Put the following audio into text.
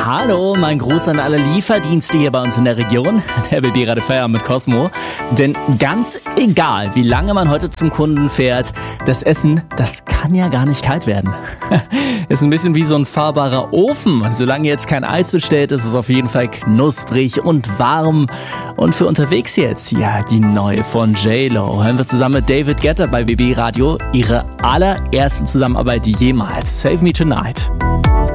Hallo, mein Gruß an alle Lieferdienste hier bei uns in der Region. Der will gerade Feierabend mit Cosmo. Denn ganz egal, wie lange man heute zum Kunden fährt, das Essen, das kann ja gar nicht kalt werden. Ist ein bisschen wie so ein fahrbarer Ofen. Solange jetzt kein Eis besteht, ist es auf jeden Fall knusprig und warm. Und für unterwegs jetzt, ja, die neue von J-Lo. Hören wir zusammen mit David Guetta bei BB Radio ihre allererste Zusammenarbeit jemals. Save Me Tonight.